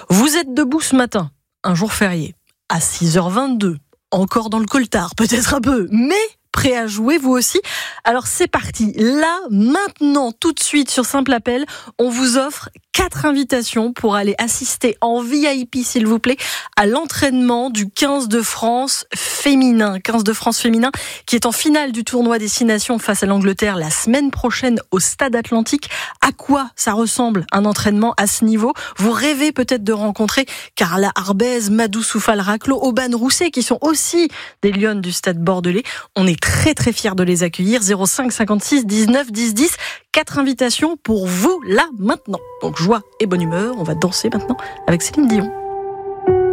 Vous êtes debout ce matin, un jour férié, à 6h22, encore dans le coltard, peut-être un peu, mais prêt à jouer vous aussi. Alors c'est parti, là, maintenant, tout de suite sur Simple Appel, on vous offre 4 invitations pour aller assister en VIP, s'il vous plaît, à l'entraînement du 15 de France féminin. 15 de France féminin qui est en finale du tournoi des 6 nations face à l'Angleterre la semaine prochaine au Stade Atlantique. À quoi ça ressemble un entraînement à ce niveau? Vous rêvez peut-être de rencontrer Carla Arbez, Madou Soufal-Raclo, Aubane Rousset qui sont aussi des lionnes du Stade Bordelais. On est très très fiers de les accueillir. 05 56 19 10 10. 4 invitations pour vous là maintenant. Donc joie et bonne humeur. On va danser maintenant avec Céline Dion.